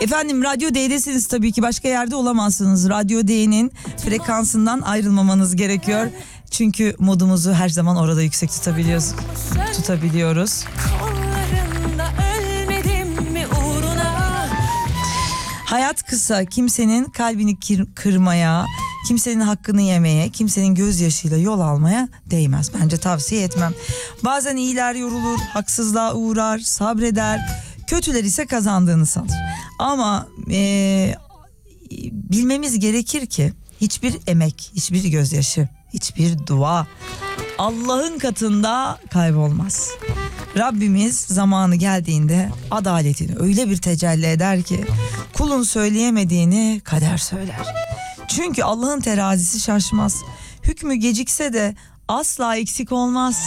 Efendim Radyo D'desiniz tabii ki, başka yerde olamazsınız. Radyo D'nin frekansından ayrılmamanız gerekiyor. Çünkü modumuzu her zaman orada yüksek tutabiliyoruz. Hayat kısa, kimsenin kalbini kırmaya, kimsenin hakkını yemeye, kimsenin gözyaşıyla yol almaya değmez. Bence tavsiye etmem. Bazen iyiler yorulur, haksızlığa uğrar, sabreder. Kötüler ise kazandığını sanır. Ama bilmemiz gerekir ki hiçbir emek, hiçbir gözyaşı, hiçbir dua Allah'ın katında kaybolmaz. Rabbimiz zamanı geldiğinde adaletini öyle bir tecelli eder ki kulun söyleyemediğini kader söyler. Çünkü Allah'ın terazisi şaşmaz. Hükmü gecikse de asla eksik olmaz.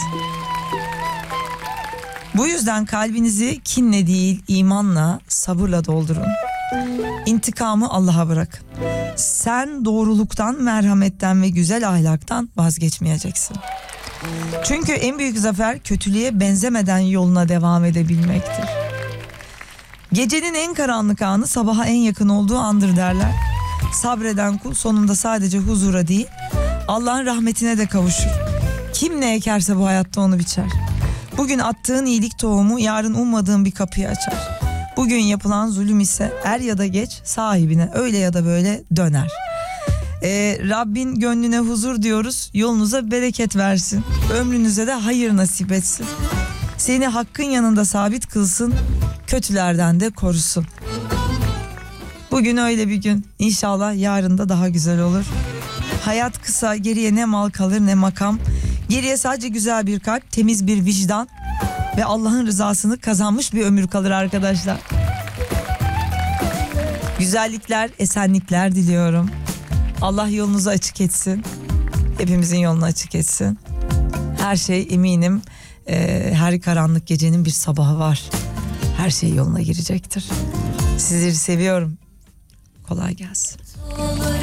Bu yüzden kalbinizi kinle değil, imanla, sabırla doldurun. İntikamı Allah'a bırakın. Sen doğruluktan, merhametten ve güzel ahlaktan vazgeçmeyeceksin. Çünkü en büyük zafer kötülüğe benzemeden yoluna devam edebilmektir. Gecenin en karanlık anı sabaha en yakın olduğu andır derler. Sabreden kul sonunda sadece huzura değil, Allah'ın rahmetine de kavuşur. Kim ne ekerse bu hayatta onu biçer. Bugün attığın iyilik tohumu yarın ummadığın bir kapıyı açar. Bugün yapılan zulüm ise er ya da geç sahibine öyle ya da böyle döner. Rabbin gönlüne huzur diyoruz, yolunuza bereket versin. Ömrünüze de hayır nasip etsin. Seni hakkın yanında sabit kılsın, kötülerden de korusun. Bugün öyle bir gün, İnşallah yarın da daha güzel olur. Hayat kısa, geriye ne mal kalır ne makam. Geriye sadece güzel bir kalp, temiz bir vicdan ve Allah'ın rızasını kazanmış bir ömür kalır arkadaşlar. Güzellikler, esenlikler diliyorum. Allah yolunuzu açık etsin. Hepimizin yolunu açık etsin. Her şey eminim, her karanlık gecenin bir sabahı var. Her şey yoluna girecektir. Sizleri seviyorum. Kolay gelsin.